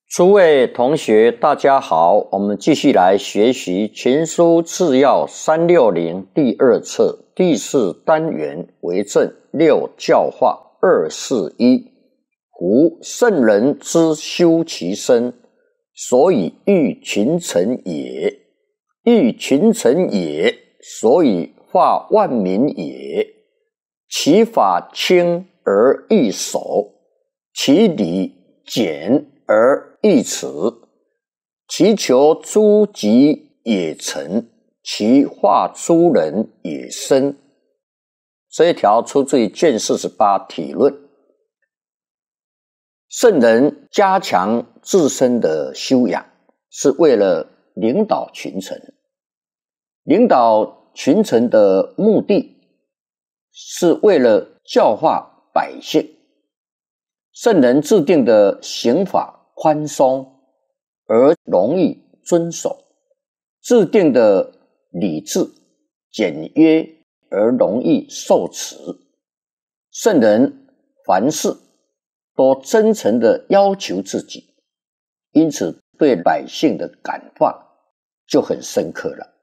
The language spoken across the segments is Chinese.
诸位同学大家好，我们继续来学习群书治要360第二册第4单元为政6教化241。夫圣人之修其身，所以育群臣也；育群臣也，所以化万民也。其法轻而易守，其理简而易辞，其求诸己也诚，其化诸人也深。这一条出自于卷48体论。圣人加强自身的修养，是为了领导群臣。领导群臣的目的是为了教化百姓。圣人制定的刑法宽松而容易遵守，制定的礼制简约而容易受持。圣人凡事都真诚地要求自己，因此对百姓的感化就很深刻了。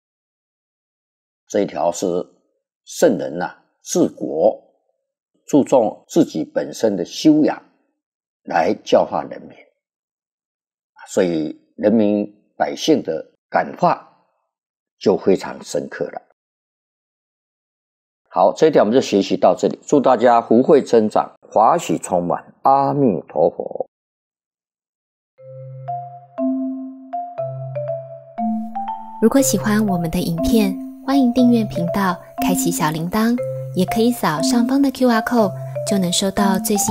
这一条是圣人治国注重自己本身的修养来教化人民，所以人民百姓的感化就非常深刻了。好，这一条我们就学习到这里，祝大家福慧增长，华喜充满，阿弥陀佛。 如果喜欢我们的影片，欢迎订阅频道，开启小铃铛，也可以扫上方的 QR code，就能收到最新